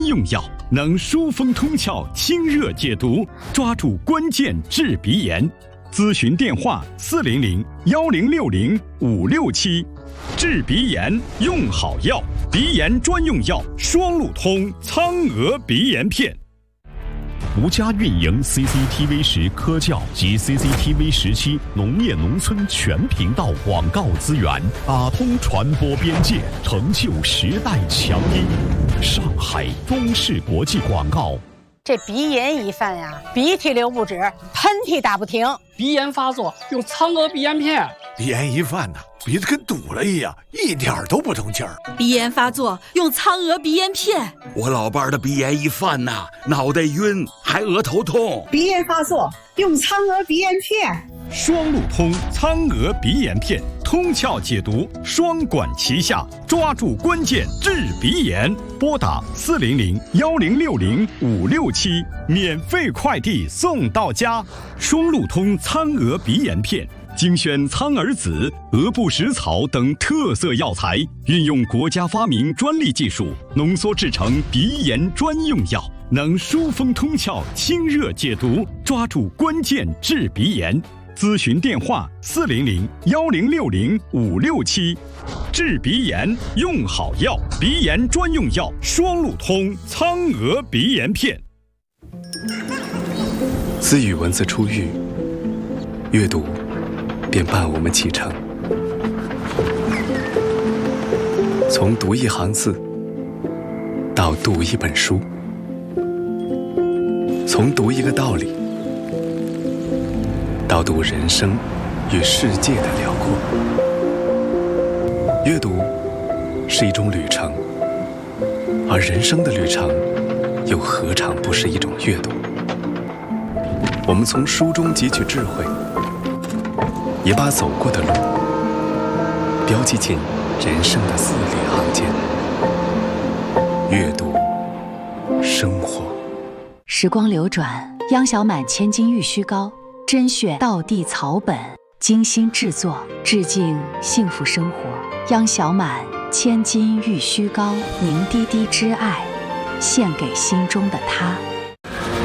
用药，能疏风通窍、清热解毒，抓住关键治鼻炎。咨询电话：400-1060-567。治鼻炎用好药，鼻炎专用药双鹿通苍鹅鼻炎片。 独家运营 CCTV 10科教及 CCTV 17农业农村全频道广告资源，打通传播边界，成就时代强音。上海中视国际广告。 这鼻炎一犯呀，鼻涕流不止，喷嚏打不停。 鼻炎发作用苍鹅鼻炎片。 鼻炎一犯鼻子跟堵了一样，一点都不通气儿。 鼻炎发作用苍鹅鼻炎片。 我老伴儿的鼻炎一犯脑袋晕，还额头痛。 鼻炎发作用苍鹅鼻炎片。 双鹿通苍鹅鼻炎片，通窍解毒，双管齐下，抓住关键治鼻炎。拨打400-1060-567，免费快递送到家。双鹿通苍鹅鼻炎片精选苍耳子、鹅不食草等特色药材，运用国家发明专利技术，浓缩制成鼻炎专用药，能疏风通窍、清热解毒，抓住关键治鼻炎。咨询电话：400-1060-567。治鼻炎用好药，鼻炎专用药双鹿通苍鹅鼻炎片。 自语文字出狱，阅读便伴我们启程。从读一行字到读一本书，从读一个道理到读人生与世界的辽阔。阅读是一种旅程，而人生的旅程又何尝不是一种阅读？我们从书中汲取智慧，也把走过的路标记进人生的字里行间。阅读，生活。 时光流转，央小满千金玉虚膏甄选道地草本，精心制作，致敬幸福生活。央小满千金玉虚膏，凝滴滴之爱，献给心中的他。